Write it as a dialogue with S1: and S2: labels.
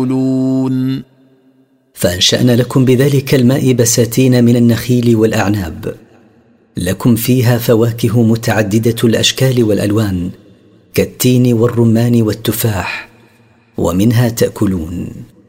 S1: فأنشأنا لكم بذلك الماء بساتين من النخيل والأعناب، لكم فيها فواكه متعددة الأشكال والألوان كالتين والرمان والتفاح، ومنها تأكلون.